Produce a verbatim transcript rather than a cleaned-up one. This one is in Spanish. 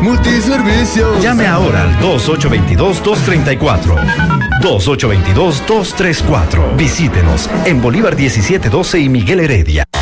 Multiservicio. Llame ahora al dos ocho dos dos, dos tres cuatro. dos ocho dos dos, dos tres cuatro. Visítenos en Bolívar diecisiete doce y Miguel Heredia.